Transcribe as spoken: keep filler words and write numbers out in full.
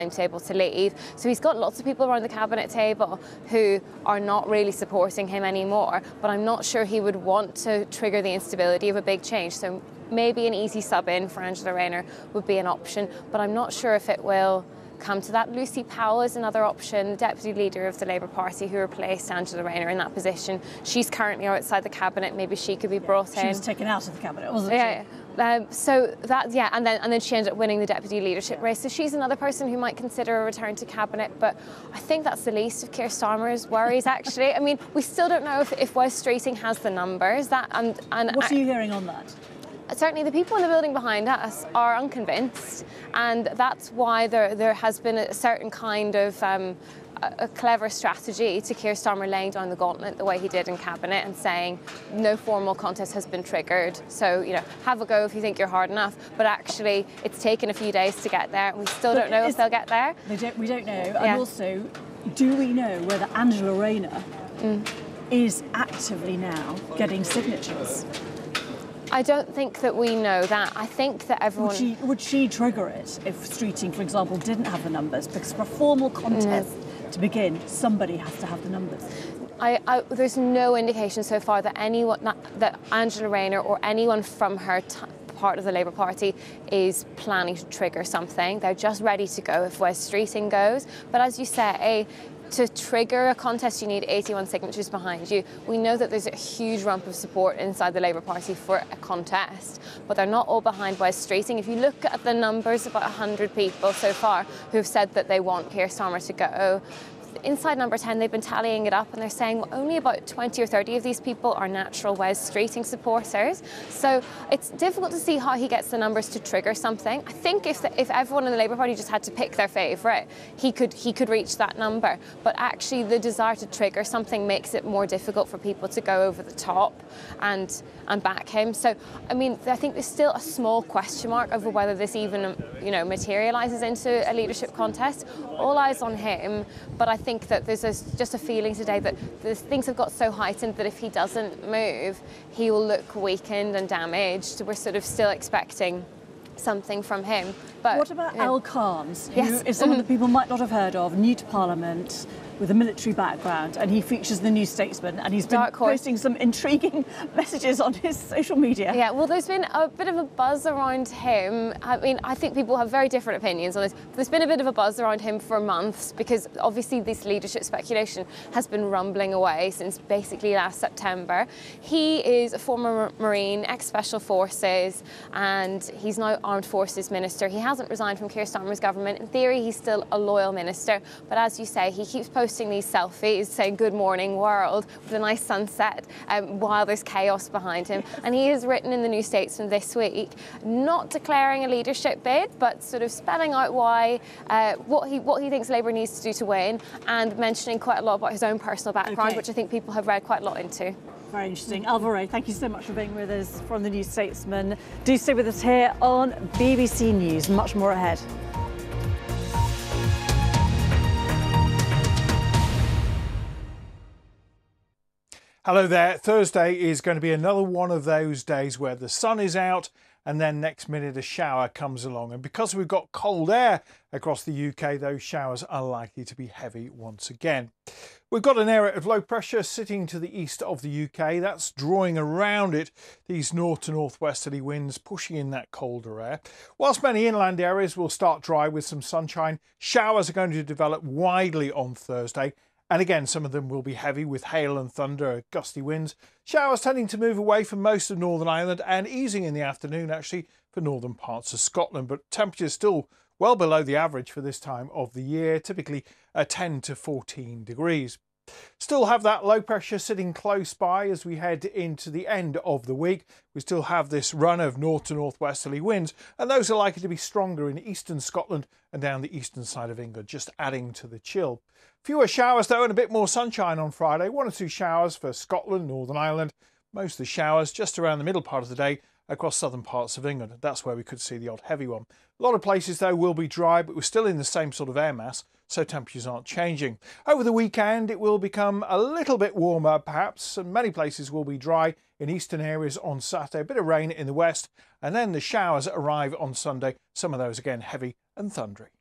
table to leave. So he's got lots of people around the cabinet table who are not really supporting him anymore, but I'm not sure he would want to trigger the instability of a big change. So maybe an easy sub in for Angela Rayner would be an option, but I'm not sure if it will come to that. Lucy Powell is another option, deputy leader of the Labour Party, who replaced Angela Rayner in that position. She's currently outside the cabinet. Maybe she could be brought in. She was taken out of the cabinet, wasn't yeah, she? Um, so that, yeah, and then and then she ended up winning the deputy leadership race. So she's another person who might consider a return to cabinet. But I think that's the least of Keir Starmer's worries. Actually, I mean, we still don't know if, if Wes Streeting has the numbers. That and and what are you hearing on that? Certainly the people in the building behind us are unconvinced, and that's why there there has been a certain kind of um, a, a clever strategy to Keir Starmer laying down the gauntlet the way he did in cabinet and saying no formal contest has been triggered, so you know, have a go if you think you're hard enough. But actually it's taken a few days to get there, and we still don't know if they'll get there. They don't, we don't know. Yeah. And also, do we know whether Angela Rayner mm. is actively now getting signatures? I don't think that we know that. I think that everyone... Would she, would she trigger it if Streeting, for example, didn't have the numbers? Because for a formal contest mm. to begin, somebody has to have the numbers. I, I, there's no indication so far that anyone, that, that Angela Rayner or anyone from her t part of the Labour Party is planning to trigger something. They're just ready to go if Wes Streeting goes. But as you say, to trigger a contest, you need eighty-one signatures behind you. We know that there's a huge rump of support inside the Labour Party for a contest, but they're not all behind Wes Streeting. If you look at the numbers, about one hundred people so far who've said that they want Keir Starmer to go. Inside Number ten, they've been tallying it up, and they're saying only about twenty or thirty of these people are natural Wes Streeting supporters. So it's difficult to see how he gets the numbers to trigger something. I think if the, if everyone in the Labour Party just had to pick their favourite, he could he could reach that number. But actually, the desire to trigger something makes it more difficult for people to go over the top and and back him. So I mean, I think there's still a small question mark over whether this even you know materialises into a leadership contest. All eyes on him, but I think that there's a, just a feeling today that things have got so heightened that if he doesn't move, he will look weakened and damaged. We're sort of still expecting something from him. But what about yeah. Al Carnes, who yes. is someone that people might not have heard of, new to Parliament, with a military background, and he features in the New Statesman, and he's been Dark horse. posting some intriguing messages on his social media. Yeah, well, there's been a bit of a buzz around him. I mean, I think people have very different opinions on this. There's been a bit of a buzz around him for months because obviously this leadership speculation has been rumbling away since basically last September. He is a former Marine, ex-Special Forces, and he's now Armed Forces Minister. He hasn't resigned from Keir Starmer's government. In theory, he's still a loyal minister, but as you say, he keeps posting these selfies saying good morning world with a nice sunset um, while there's chaos behind him. And he has written in the New Statesman this week, not declaring a leadership bid, but sort of spelling out why, uh, what he what he thinks Labour needs to do to win, and mentioning quite a lot about his own personal background, okay. which I think people have read quite a lot into. Very interesting. Ailbhe Rea, thank you so much for being with us from the New Statesman. Do stay with us here on B B C News. Much more ahead. Hello there. Thursday is going to be another one of those days where the sun is out and then next minute a shower comes along. And because we've got cold air across the U K, those showers are likely to be heavy once again. We've got an area of low pressure sitting to the east of the U K. That's drawing around it these north to northwesterly winds, pushing in that colder air. Whilst many inland areas will start dry with some sunshine, showers are going to develop widely on Thursday. And again, some of them will be heavy with hail and thunder, gusty winds. Showers tending to move away from most of Northern Ireland and easing in the afternoon actually for northern parts of Scotland. But temperatures still well below the average for this time of the year, typically uh, ten to fourteen degrees. Still have that low pressure sitting close by as we head into the end of the week. We still have this run of north to northwesterly winds, and those are likely to be stronger in eastern Scotland and down the eastern side of England, just adding to the chill. Fewer showers though, and a bit more sunshine on Friday. One or two showers for Scotland, Northern Ireland. Most of the showers just around the middle part of the day across southern parts of England. That's where we could see the odd heavy one. A lot of places though will be dry, but we're still in the same sort of air mass, so temperatures aren't changing. Over the weekend it will become a little bit warmer perhaps, and many places will be dry in eastern areas on Saturday, a bit of rain in the west, and then the showers arrive on Sunday, some of those again heavy and thundery.